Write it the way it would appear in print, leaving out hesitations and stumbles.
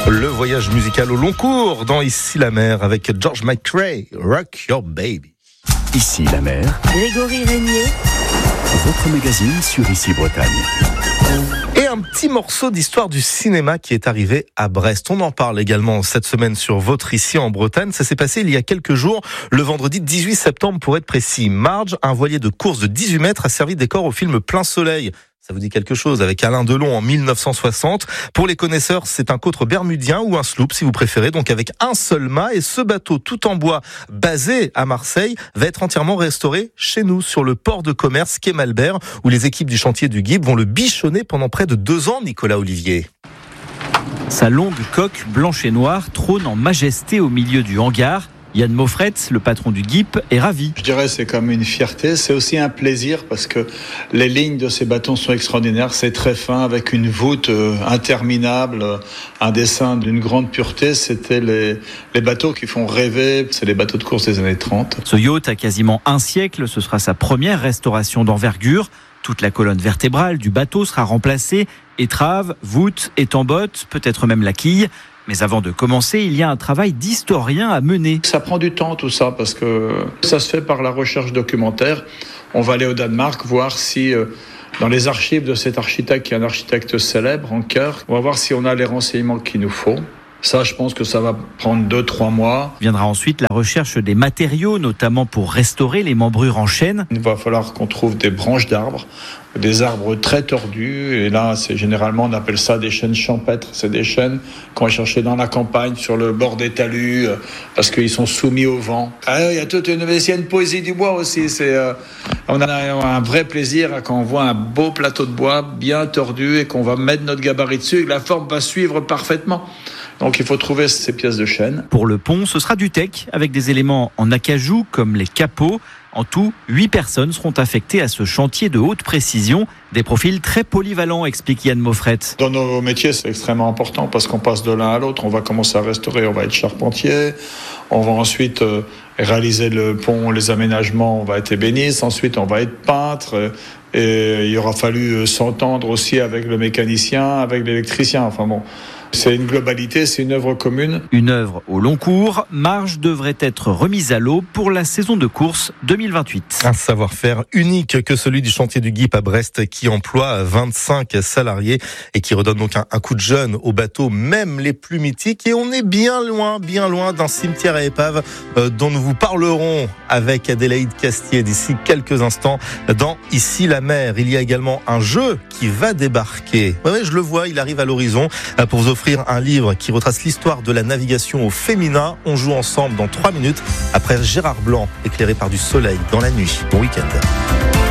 Le voyage musical au long cours dans Ici la mer avec George McRae, Rock Your Baby. Ici la mer, Grégory Régnier, votre magazine sur Ici Bretagne. Et un petit morceau d'histoire du cinéma qui est arrivé à Brest. On en parle également cette semaine sur Votre Ici en Bretagne. Ça s'est passé il y a quelques jours, le vendredi 18 septembre pour être précis. Marge, un voilier de course de 18 mètres, a servi de décor au film Plein Soleil. Ça vous dit quelque chose, avec Alain Delon en 1960. Pour les connaisseurs, c'est un cotre bermudien ou un sloop si vous préférez, donc avec un seul mât. Et ce bateau tout en bois, basé à Marseille, va être entièrement restauré chez nous, sur le port de commerce quai Malbert, où les équipes du chantier du GIP vont le bichonner pendant près de 2 ans, Nicolas Olivier. Sa longue coque blanche et noire trône en majesté au milieu du hangar. Yann Moffret, le patron du GIP, est ravi. Je dirais c'est comme une fierté, c'est aussi un plaisir parce que les lignes de ces bâtons sont extraordinaires, c'est très fin avec une voûte interminable, un dessin d'une grande pureté. C'était les bateaux qui font rêver, c'est les bateaux de course des années 30. Ce yacht a quasiment un siècle, ce sera sa première restauration d'envergure. Toute la colonne vertébrale du bateau sera remplacée, étrave, voûte, étambotte, peut-être même la quille. Mais avant de commencer, il y a un travail d'historien à mener. Ça prend du temps tout ça parce que ça se fait par la recherche documentaire. On va aller au Danemark voir si dans les archives de cet architecte, qui est un architecte célèbre, Anker, on va voir si on a les renseignements qu'il nous faut. Ça, je pense que ça va prendre 2-3 mois. Viendra ensuite la recherche des matériaux, notamment pour restaurer les membrures en chêne. Il va falloir qu'on trouve des branches d'arbres, des arbres très tordus. Et là, c'est généralement, on appelle ça des chênes champêtres. C'est des chênes qu'on va chercher dans la campagne, sur le bord des talus, parce qu'ils sont soumis au vent. Il y a toute une poésie du bois aussi. On a un vrai plaisir quand on voit un beau plateau de bois bien tordu et qu'on va mettre notre gabarit dessus et que la forme va suivre parfaitement. Donc il faut trouver ces pièces de chêne. Pour le pont, ce sera du teck, avec des éléments en acajou comme les capots. En tout, 8 personnes seront affectées à ce chantier de haute précision. Des profils très polyvalents, explique Yann Moffret. Dans nos métiers, c'est extrêmement important parce qu'on passe de l'un à l'autre. On va commencer à restaurer, on va être charpentier. On va ensuite réaliser le pont, les aménagements, on va être ébéniste. Ensuite, on va être peintre. Et il aura fallu s'entendre aussi avec le mécanicien, avec l'électricien. Enfin bon, c'est une globalité, c'est une œuvre commune. Une œuvre au long cours. Marge devrait être remise à l'eau pour la saison de course 2028. Un savoir-faire unique que celui du chantier du GIP à Brest qui emploie 25 salariés et qui redonne donc un coup de jeune aux bateaux, même les plus mythiques. Et on est bien loin d'un cimetière à épaves dont nous vous parlerons avec Adélaïde Castier d'ici quelques instants dans Ici la mer. Il y a également un jeu qui va débarquer. Ouais, je le vois, il arrive à l'horizon pour vous offrir un livre qui retrace l'histoire de la navigation au féminin. On joue ensemble dans 3 minutes après Gérard Blanc, éclairé par du soleil dans la nuit. Bon week-end.